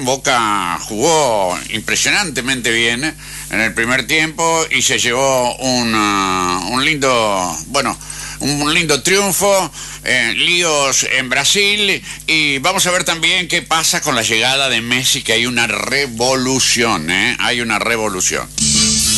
Boca jugó impresionantemente bien en el primer tiempo y se llevó un lindo triunfo, líos en Brasil, y vamos a ver también qué pasa con la llegada de Messi, que hay una revolución, hay una revolución.